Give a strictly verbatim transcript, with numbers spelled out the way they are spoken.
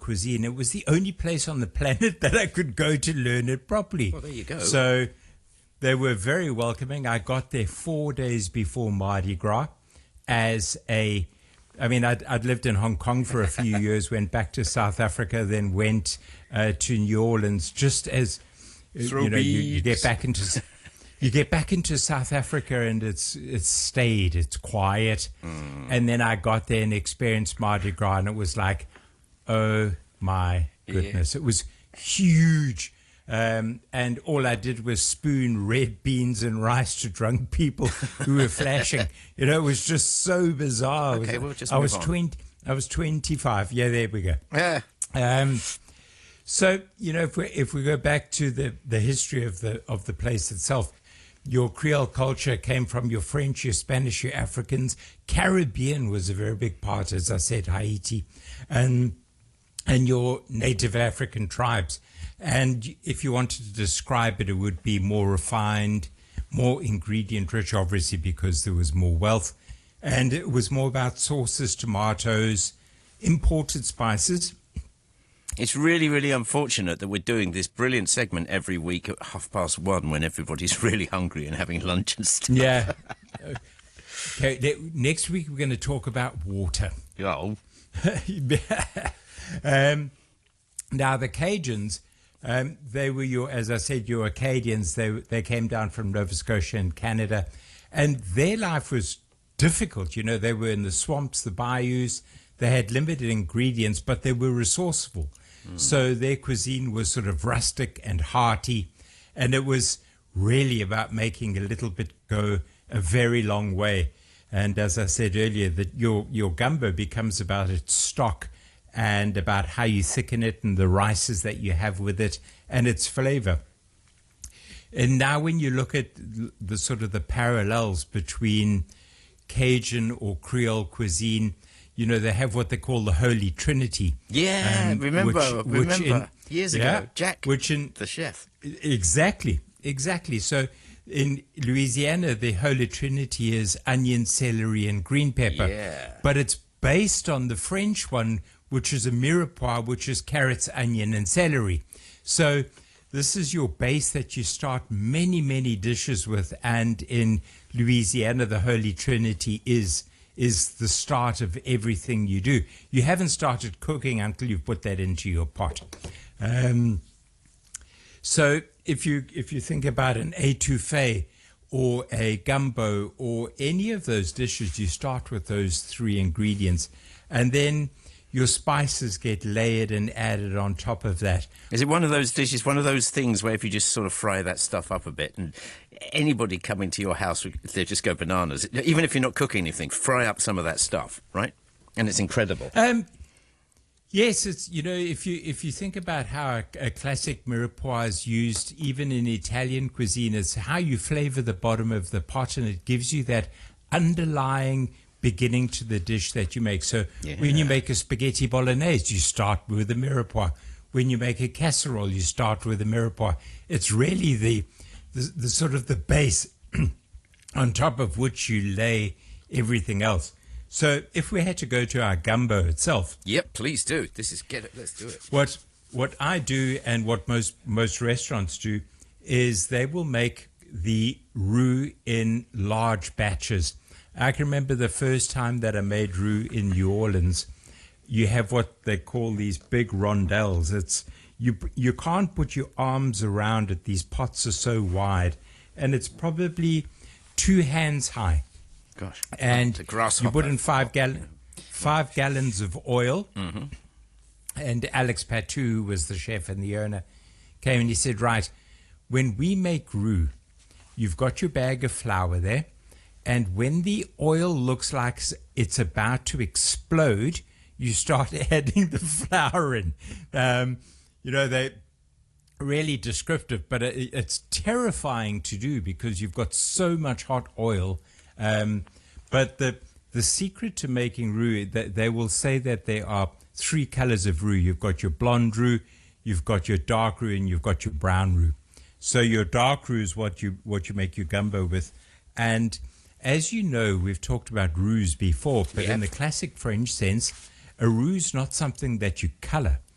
cuisine. It was the only place on the planet that I could go to learn it properly. Well, there you go. So they were very welcoming. I got there four days before Mardi Gras as a, I mean, I'd, I'd lived in Hong Kong for a few years, went back to South Africa, then went uh, to New Orleans just as, Throw you know, you, you beads. get back into... You get back into South Africa and it's it's stayed, it's quiet. Mm. And then I got there and experienced Mardi Gras and it was like, oh my goodness. Yeah. It was huge. Um, and all I did was spoon red beans and rice to drunk people who were flashing. You know, it was just so bizarre. Okay, was, we'll just I move was on. twenty. I was twenty-five. Yeah, there we go. Yeah. Um, so you know, if we if we go back to the, the history of the of the place itself. Your Creole culture came from your French, your Spanish, your Africans. Caribbean was a very big part, as I said, Haiti, and and your native African tribes. And if you wanted to describe it, it would be more refined, more ingredient rich, obviously, because there was more wealth. And it was more about sauces, tomatoes, imported spices. It's really, really unfortunate that we're doing this brilliant segment every week at half past one when everybody's really hungry and having lunch and stuff. Yeah. Okay, next week we're going to talk about water. Oh. um, now, the Cajuns, um, they were your, as I said, your Acadians. They, they came down from Nova Scotia and Canada, and their life was difficult. You know, they were in the swamps, the bayous. They had limited ingredients, but they were resourceful. Mm. So their cuisine was sort of rustic and hearty, and it was really about making a little bit go a very long way. And as I said earlier, that your your gumbo becomes about its stock and about how you thicken it and the rices that you have with it and its flavor. And now when you look at the sort of the parallels between Cajun or Creole cuisine, you know, they have what they call the Holy Trinity. Yeah, um, remember, which, remember, which in, years ago, yeah, Jack, which in, the chef. Exactly, exactly. So in Louisiana, the Holy Trinity is onion, celery, and green pepper. Yeah. But it's based on the French one, which is a mirepoix, which is carrots, onion, and celery. So this is your base that you start many, many dishes with. And in Louisiana, the Holy Trinity is is the start of everything you do. You haven't started cooking until you've put that into your pot. Um, so if you if you think about an étouffée or a gumbo or any of those dishes, you start with those three ingredients, and then your spices get layered and added on top of that. Is it one of those dishes, one of those things where if you just sort of fry that stuff up a bit and anybody coming to your house, they just go bananas? Even if you're not cooking anything, fry up some of that stuff, right? And it's incredible. Um, yes, it's, you know, if you if you think about how a, a classic mirepoix is used, even in Italian cuisine, it's how you flavor the bottom of the pot, and it gives you that underlying beginning to the dish that you make. So yeah. When you make a spaghetti bolognese, you start with a mirepoix. When you make a casserole, you start with a mirepoix. It's really the, the, the sort of the base on top of which you lay everything else. So if we had to go to our gumbo itself. Yep, please do. This is, get it, let's do it. What, what I do and what most, most restaurants do is they will make the roux in large batches. I can remember the first time that I made roux in New Orleans. You have what they call these big rondelles. It's you you can't put your arms around it. These pots are so wide, and it's probably two hands high. Gosh, and you put in five gal five gallons of oil. Mm-hmm. And Alex Patou, who was the chef and the owner, came and he said, "Right, when we make roux, you've got your bag of flour there. And when the oil looks like it's about to explode, you start adding the flour in." Um, you know, they're really descriptive, but it, it's terrifying to do because you've got so much hot oil. Um, but the the secret to making roux, that they will say that there are three colors of roux. You've got your blonde roux, you've got your dark roux, and you've got your brown roux. So your dark roux is what you what you make your gumbo with. And as you know, we've talked about roux before, but yep. in the classic French sense, a roux is not something that you color.